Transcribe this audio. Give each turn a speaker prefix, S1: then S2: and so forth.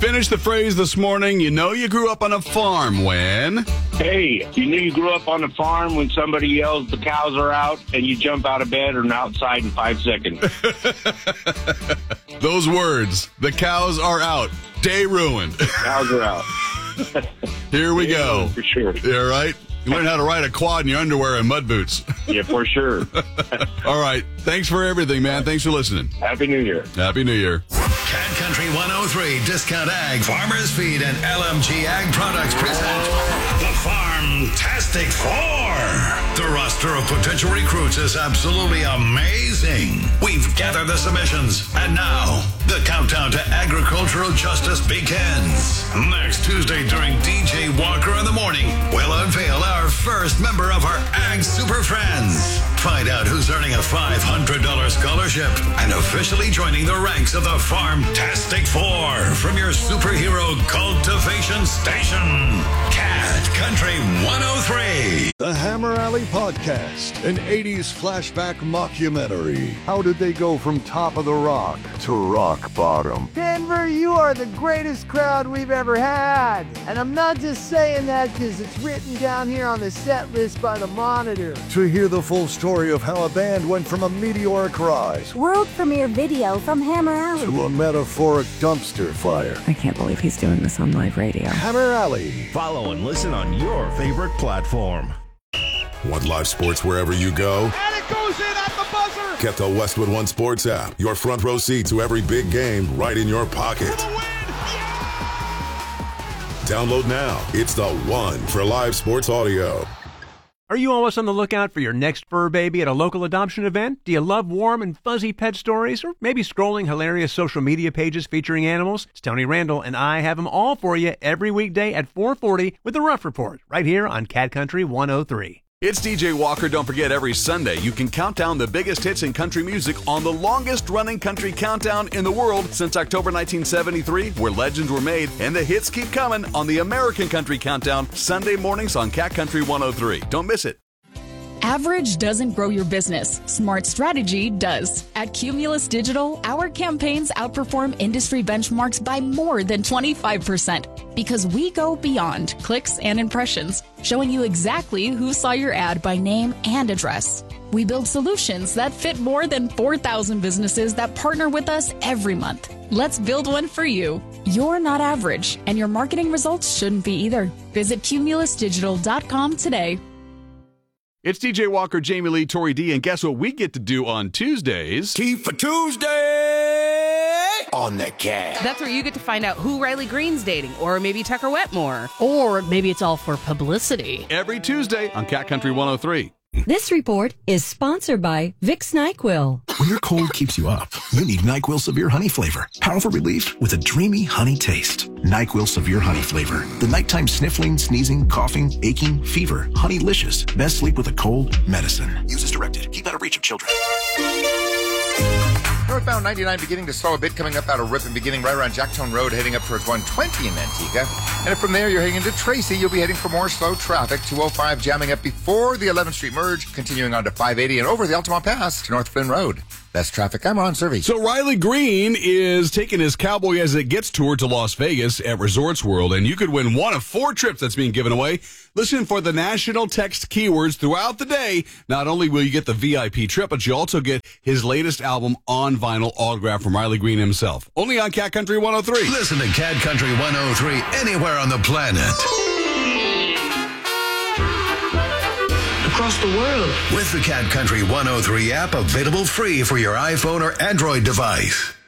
S1: Finish the phrase this morning. You know you grew up on a farm when...
S2: Hey, you knew you grew up on a farm when somebody yells the cows are out and you jump out of bed or outside in 5 seconds.
S1: Those words, the cows are out. Day ruined.
S2: Cows are out.
S1: Here we go.
S2: For sure.
S1: Yeah, right? You learn how to ride a quad in your underwear and mud boots.
S2: Yeah, for sure.
S1: All right. Thanks for everything, man. Thanks for listening.
S2: Happy New Year.
S1: Happy New Year.
S3: Cat Country 103, Discount Ag, Farmers Feed, and LMG Ag Products present the Farm-tastic Four. The roster of potential recruits is absolutely amazing. We've gathered the submissions, and now the countdown to agricultural justice begins. Next Tuesday during DJ Walker in the Morning, we'll unveil our first member of our Ag Super Friends. Find out who's earning a $500 scholarship and officially joining the ranks of the Farm-tastic Four from your superhero cultivation station, Cat Country 103.
S4: The Hammer Alley Podcast, an 80s flashback mockumentary. How did they go from top of the rock to rock bottom?
S5: Denver, you are the greatest crowd we've ever had. And I'm not just saying that because it's written down here on the set list by the Monitor.
S4: To hear the full story of how a band went from a meteoric rise
S6: world premiere video from Hammer Alley
S4: to a metaphoric dumpster fire.
S7: I can't believe he's doing this on live radio.
S4: Hammer Alley.
S8: Follow and listen on your favorite platform.
S9: Want live sports wherever you go?
S10: And it goes in at the buzzer!
S9: Get the Westwood One Sports app. Your front row seat to every big game right in your pocket.
S10: For the win! Yeah!
S9: Download now. It's the one for live sports audio.
S11: Are you always on the lookout for your next fur baby at a local adoption event? Do you love warm and fuzzy pet stories? Or maybe scrolling hilarious social media pages featuring animals? It's Tony Randall, and I have them all for you every weekday at 4:40 with the Rough Report, right here on Cat Country 103.
S1: It's DJ Walker. Don't forget, every Sunday you can count down the biggest hits in country music on the longest-running country countdown in the world since October 1973, where legends were made, and the hits keep coming on the American Country Countdown, Sunday mornings on Cat Country 103. Don't miss it.
S12: Average doesn't grow your business. Smart strategy does. At Cumulus Digital, our campaigns outperform industry benchmarks by more than 25% because we go beyond clicks and impressions, showing you exactly who saw your ad by name and address. We build solutions that fit more than 4,000 businesses that partner with us every month. Let's build one for you. You're not average, and your marketing results shouldn't be either. Visit cumulusdigital.com today.
S1: It's DJ Walker, Jamie Lee, Tori D, and guess what we get to do on Tuesdays?
S3: Key for Tuesday on the Cat.
S13: That's where you get to find out who Riley Green's dating, or maybe Tucker Wetmore.
S14: Or maybe it's all for publicity.
S1: Every Tuesday on Cat Country 103.
S15: This report is sponsored by Vicks NyQuil.
S16: When your cold keeps you up, you need NyQuil Severe Honey Flavor. Powerful relief with a dreamy honey taste. NyQuil Severe Honey Flavor. The nighttime sniffling, sneezing, coughing, aching, fever. Honeylicious. Best sleep with a cold medicine. Use as directed. Keep out of reach of children.
S17: Northbound 99 beginning to slow a bit, coming up out of Ripon, beginning right around Jacktown Road, heading up towards 120 in Antigua. And from there, you're heading into Tracy. You'll be heading for more slow traffic. 205 jamming up before the 11th Street merge, continuing on to 580 and over the Altamont Pass to North Flynn Road. That's traffic. I'm Ron Servey.
S1: So Riley Green is taking his Cowboy As It Gets tour to Las Vegas at Resorts World, and you could win one of 4 trips that's being given away. Listen for the national text keywords throughout the day. Not only will you get the VIP trip, but you also get his latest album on vinyl autographed from Riley Green himself. Only on Cat Country 103.
S3: Listen to Cat Country 103 anywhere on the planet.
S18: Across the world.
S3: With the Cat Country 103 app available free for your iPhone or Android device.